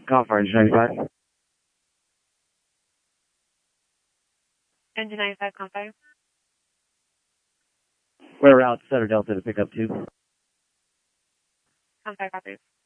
Call for engine 95. Engine 95, Compire. We're route Center Delta to pick up 2. Compire, copy.